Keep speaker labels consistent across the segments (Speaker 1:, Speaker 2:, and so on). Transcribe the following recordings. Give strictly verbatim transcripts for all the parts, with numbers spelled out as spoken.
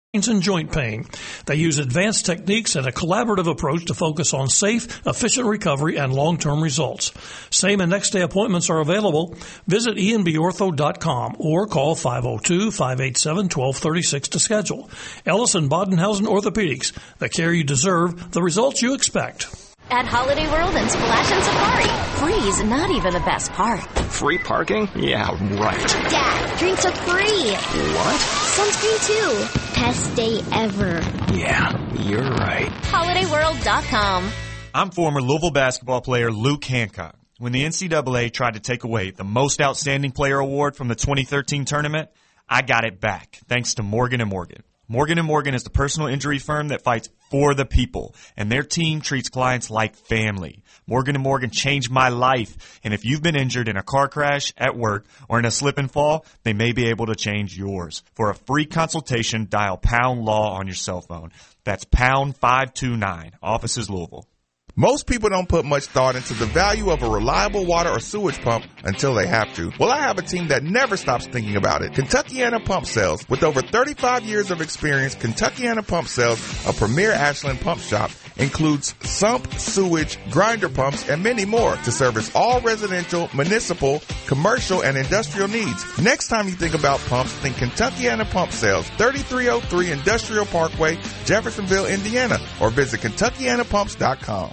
Speaker 1: and joint pain. They use advanced techniques and a collaborative approach to focus on safe, efficient recovery and long-term results. Same and next day appointments are available. Visit E N B ortho dot com or call five oh two, five eight seven, one two three six to schedule. Ellis and Bodenhausen Orthopedics, the care you deserve, the results you expect.
Speaker 2: At Holiday World and Splash and Safari, free's not even the best part.
Speaker 3: Free parking? Yeah, right.
Speaker 2: Dad, drinks are free.
Speaker 3: What?
Speaker 2: Sunscreen too. Best day ever.
Speaker 3: Yeah, you're right.
Speaker 2: holiday world dot com.
Speaker 4: I'm former Louisville basketball player Luke Hancock. When the N C double A tried to take away the Most Outstanding Player award from the twenty thirteen tournament, I got it back, thanks to Morgan and Morgan. Morgan and Morgan is the personal injury firm that fights for the people, and their team treats clients like family. Morgan and Morgan changed my life, and if you've been injured in a car crash, at work, or in a slip and fall, they may be able to change yours. For a free consultation, dial pound law on your cell phone. That's pound five two nine. Offices Louisville.
Speaker 5: Most people don't put much thought into the value of a reliable water or sewage pump until they have to. Well, I have a team that never stops thinking about it. Kentuckiana Pump Sales. With over thirty-five years of experience, Kentuckiana Pump Sales, a premier Ashland pump shop, includes sump, sewage, grinder pumps, and many more to service all residential, municipal, commercial, and industrial needs. Next time you think about pumps, think Kentuckiana Pump Sales, thirty-three oh three Industrial Parkway, Jeffersonville, Indiana, or visit kentuckiana pumps dot com.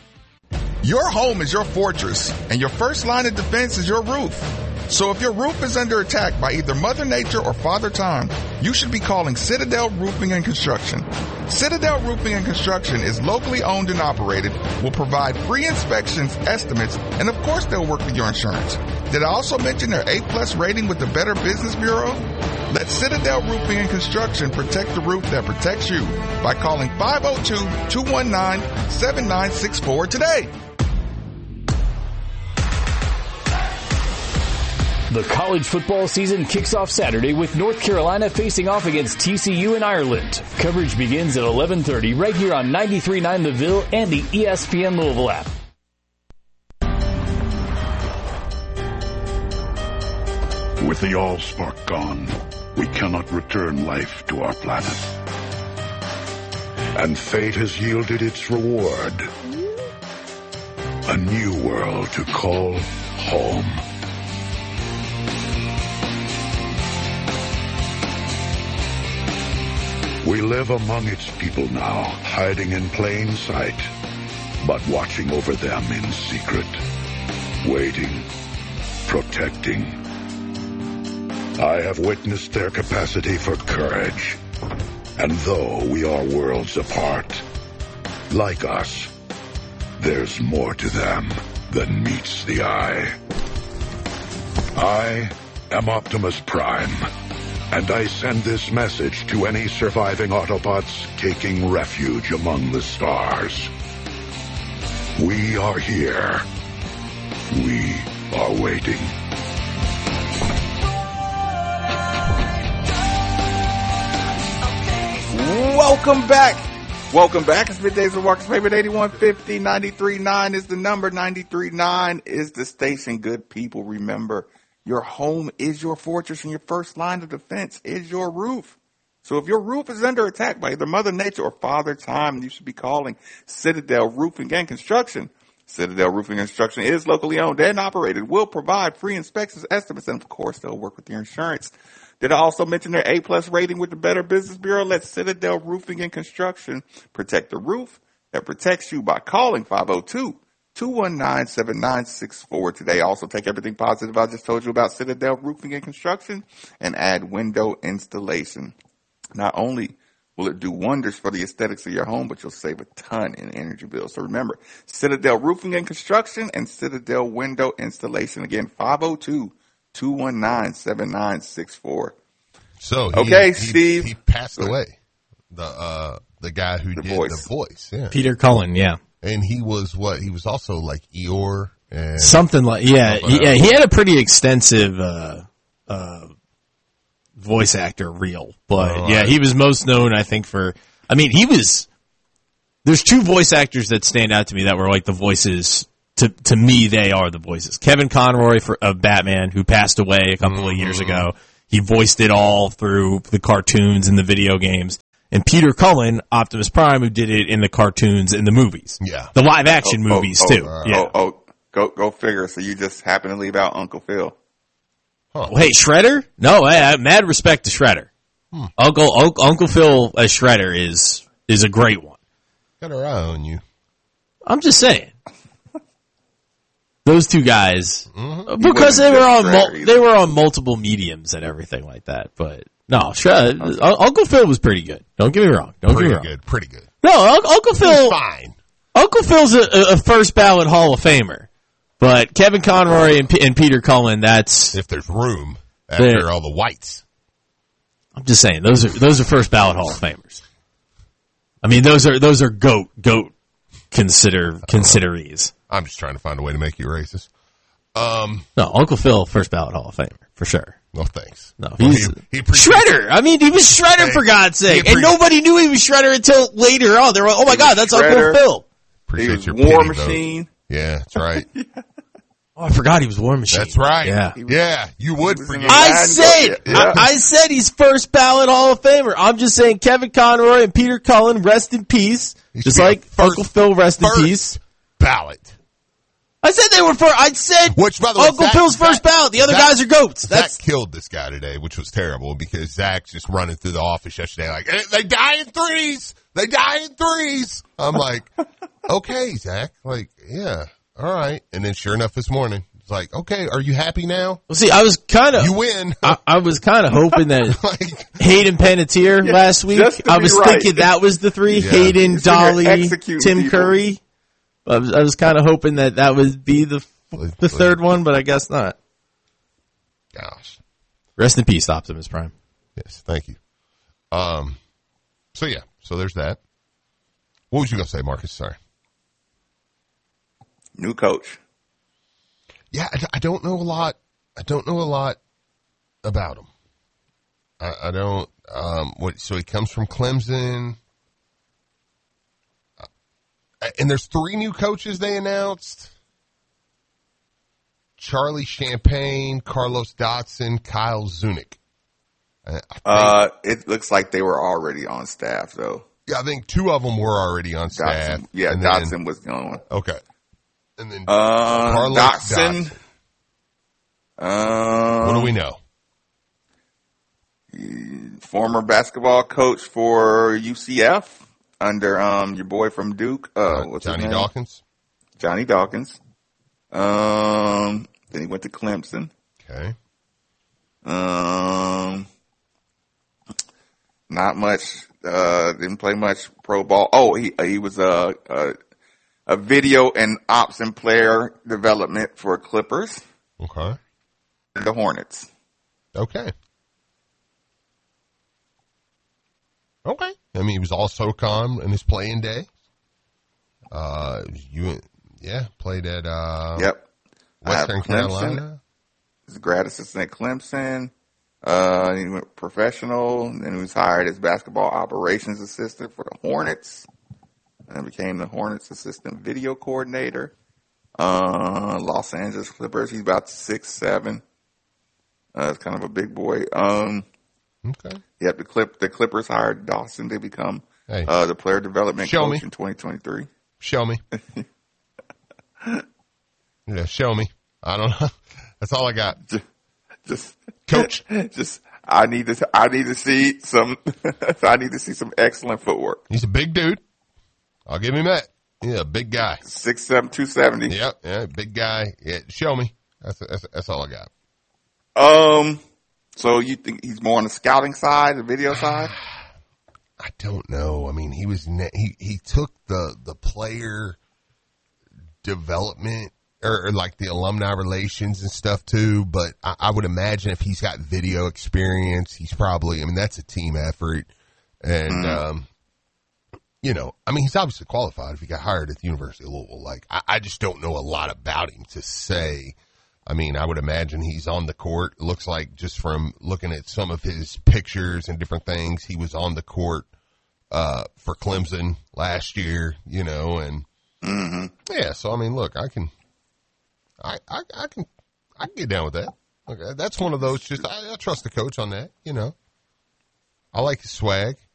Speaker 5: Your home is your fortress, and your first line of defense is your roof. So if your roof is under attack by either Mother Nature or Father Time, you should be calling Citadel Roofing and Construction. Citadel Roofing and Construction is locally owned and operated, will provide free inspections, estimates, and of course they'll work with your insurance. Did I also mention their A plus rating with the Better Business Bureau? Let Citadel Roofing and Construction protect the roof that protects you by calling five oh two, two one nine, seven nine six four today.
Speaker 6: The college football season kicks off Saturday with North Carolina facing off against T C U in Ireland. Coverage begins at eleven thirty right here on ninety-three point nine The Ville and the E S P N Louisville app.
Speaker 7: With the Allspark gone, we cannot return life to our planet. And fate has yielded its reward. A new world to call home. We live among its people now, hiding in plain sight, but watching over them in secret, waiting, protecting. I have witnessed their capacity for courage, and though we are worlds apart, like us, there's more to them than meets the eye. I am Optimus Prime, and I send this message to any surviving Autobots taking refuge among the stars. We are here. We are waiting.
Speaker 5: Welcome back. Welcome back. It's Middays with Marcus Favorite. eighty-one fifty, ninety-three point nine is the number. ninety-three point nine is the station. Good people, remember, your home is your fortress, and your first line of defense is your roof. So if your roof is under attack by either Mother Nature or Father Time, you should be calling Citadel Roofing and Construction. Citadel Roofing and Construction is locally owned and operated, will provide free inspections, estimates, and of course they'll work with your insurance. Did I also mention their A plus rating with the Better Business Bureau? Let Citadel Roofing and Construction protect the roof that protects you by calling five oh two, two one nine, seven nine six four today. Also take everything positive I just told you about Citadel Roofing and Construction and add window installation. Not only will it do wonders for the aesthetics of your home, but you'll save a ton in energy bills. So remember, Citadel Roofing and Construction and Citadel Window Installation. Again, five oh two, two one nine, seven nine six four.
Speaker 8: So he,
Speaker 5: okay,
Speaker 8: he,
Speaker 5: Steve.
Speaker 8: He passed away. The uh, the guy who
Speaker 5: the
Speaker 8: did
Speaker 5: voice.
Speaker 8: the voice. Yeah.
Speaker 9: Peter Cullen, yeah.
Speaker 8: And he was what? He was also like Eeyore and
Speaker 9: something like yeah, he, yeah. He had a pretty extensive uh, uh, voice actor reel, but oh, yeah, I, he was most known, I think, for. I mean, he was. There's two voice actors that stand out to me that were like the voices. To to me, they are the voices. Kevin Conroy for of Batman, who passed away a couple mm-hmm. of years ago. He voiced it all through the cartoons and the video games. And Peter Cullen, Optimus Prime, who did it in the cartoons and the movies.
Speaker 8: Yeah.
Speaker 9: The live action
Speaker 10: oh,
Speaker 9: movies,
Speaker 10: oh,
Speaker 9: too.
Speaker 10: Oh,
Speaker 9: yeah.
Speaker 10: oh, oh, go go figure. So you just happen to leave out Uncle Phil.
Speaker 8: Huh.
Speaker 9: Well, hey, Shredder? No, I, I, mad respect to Shredder. Hmm. Uncle Uncle Uncle Phil as Shredder is is a great one.
Speaker 8: Got our eye on you.
Speaker 9: I'm just saying. Those two guys,
Speaker 8: mm-hmm.
Speaker 9: because they were on mul- they were on multiple mediums and everything like that. But no, Shredder, okay. Uncle Phil was pretty good. Don't get me wrong. Don't
Speaker 8: pretty
Speaker 9: get me wrong.
Speaker 8: Good, pretty good.
Speaker 9: No, Un- Uncle Phil,
Speaker 8: fine.
Speaker 9: Uncle Phil's a, a first ballot Hall of Famer. But Kevin Conroy and, P- and Peter Cullen, that's
Speaker 8: if there's room after all the whites.
Speaker 9: I'm just saying those are those are first ballot Hall of Famers. I mean, those are those are goat goat consider considerees.
Speaker 8: I'm just trying to find a way to make you racist. Um,
Speaker 9: no, Uncle Phil, first ballot Hall of Famer for sure.
Speaker 8: No thanks.
Speaker 9: No, he's
Speaker 8: well, he, he
Speaker 9: Shredder. I mean, he was Shredder hey, for God's sake, and nobody knew he was Shredder until later on. They were like, "Oh my God, that's Shredder. Uncle Phil."
Speaker 8: Appreciate your
Speaker 10: War
Speaker 8: pity,
Speaker 10: Machine.
Speaker 8: Though. Yeah, that's right.
Speaker 9: yeah. Oh, I forgot he was War Machine.
Speaker 8: That's right.
Speaker 9: Yeah,
Speaker 8: was, yeah, you would forget.
Speaker 9: I said, yeah. I, I said he's first ballot Hall of Famer. I'm just saying, Kevin Conroy and Peter Cullen, rest in peace. He just like first, Uncle Phil, rest in peace.
Speaker 8: Ballot.
Speaker 9: I said they were for. I said
Speaker 8: which, by the way,
Speaker 9: Uncle
Speaker 8: Zach,
Speaker 9: Phil's first
Speaker 8: Zach,
Speaker 9: ballot. The other
Speaker 8: Zach,
Speaker 9: guys are goats.
Speaker 8: Zach
Speaker 9: That's
Speaker 8: killed this guy today, which was terrible because Zach's just running through the office yesterday like, hey, they die in threes. They die in threes. I'm like, okay, Zach. Like, yeah, all right. And then sure enough, this morning, it's like, okay, are you happy now?
Speaker 9: Well, see, I was kind of
Speaker 8: you win.
Speaker 9: I, I was kind of hoping that like, Hayden Panettiere yeah, last week. I was
Speaker 10: right.
Speaker 9: thinking that was the three: yeah. Hayden,
Speaker 10: just
Speaker 9: Dolly, Tim
Speaker 10: people.
Speaker 9: Curry. I was, I was kind of hoping that that would be the the third one, but I guess not.
Speaker 8: Gosh,
Speaker 9: rest in peace, Optimus Prime.
Speaker 8: Yes, thank you. Um, so yeah, so there's that. What was you gonna say, Marcus? Sorry.
Speaker 10: New coach.
Speaker 8: Yeah, I, I don't know a lot. I don't know a lot about him. I, I don't. Um, what? So he comes from Clemson. And there's three new coaches they announced. Charlie Champagne, Carlos Dotson, Kyle Zunick.
Speaker 10: Uh, it looks like they were already on staff, though.
Speaker 8: Yeah, I think two of them were already on staff.
Speaker 10: Dotson, yeah,
Speaker 8: and
Speaker 10: Dotson
Speaker 8: then,
Speaker 10: was going.
Speaker 8: Okay. And then
Speaker 10: uh,
Speaker 8: Carlos
Speaker 10: Dotson.
Speaker 8: Dotson.
Speaker 10: Um,
Speaker 8: what do we know?
Speaker 10: Former basketball coach for U C F. Under um your boy from Duke, uh, what's
Speaker 8: Johnny
Speaker 10: his name?
Speaker 8: Dawkins.
Speaker 10: Johnny Dawkins. Um, then he went to Clemson.
Speaker 8: Okay.
Speaker 10: Um, not much. Uh, didn't play much pro ball. Oh, he he was a a, a video and ops and player development for Clippers.
Speaker 8: Okay.
Speaker 10: The Hornets.
Speaker 8: Okay. Okay. I mean, he was all SoCon in his playing day. Uh, you, yeah, played at, uh,
Speaker 10: yep.
Speaker 8: Western Carolina.
Speaker 10: He's a grad assistant at Clemson. Uh, he went professional, and then he was hired as basketball operations assistant for the Hornets, and became the Hornets assistant video coordinator. Uh, Los Angeles Clippers. He's about six seven. Uh, it's kind of a big boy. Um,
Speaker 8: okay.
Speaker 10: Yep. The Clip the Clippers hired Dawson to become
Speaker 8: hey,
Speaker 10: uh, the player development
Speaker 8: show
Speaker 10: coach
Speaker 8: me.
Speaker 10: in twenty twenty-three.
Speaker 8: Show me. Yeah, show me. I don't know. That's all I got.
Speaker 10: Just, just
Speaker 8: coach.
Speaker 10: Just I need to. I need to see some. I need to see some excellent footwork.
Speaker 8: He's a big dude. I'll give him that. Yeah, big guy.
Speaker 10: Six seven, two seventy.
Speaker 8: Yep. Yeah, big guy. Yeah, show me. That's that's that's all I got.
Speaker 10: Um. So you think he's more on the scouting side, the video side?
Speaker 8: I don't know. I mean, he was he he took the the player development or, or like the alumni relations and stuff too. But I, I would imagine if he's got video experience, he's probably. I mean, that's a team effort, and mm. um, you know, I mean, he's obviously qualified if he got hired at the University of Louisville. Like, I, I just don't know a lot about him to say. I mean, I would imagine he's on the court. It looks like just from looking at some of his pictures and different things, he was on the court uh, for Clemson last year, you know, and
Speaker 10: mm-hmm.
Speaker 8: yeah. So I mean, look, I can, I, I, I can, I can get down with that. Okay, that's one of those. Just I, I trust the coach on that. You know, I like his swag.